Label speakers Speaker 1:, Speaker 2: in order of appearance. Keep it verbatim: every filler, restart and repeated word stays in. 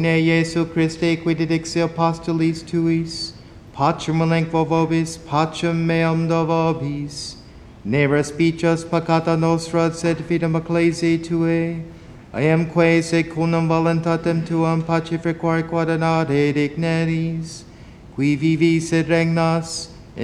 Speaker 1: Ne Iesu Christe qui didixi apostolis tuis, pacem elenquo vobis, pacem meam do vobis, ne respices peccata nostra, sed fidem ecclesiae Tuae, eamque secundum voluntatem Tuam pacificore quod anade digneris, qui vivis et regnas,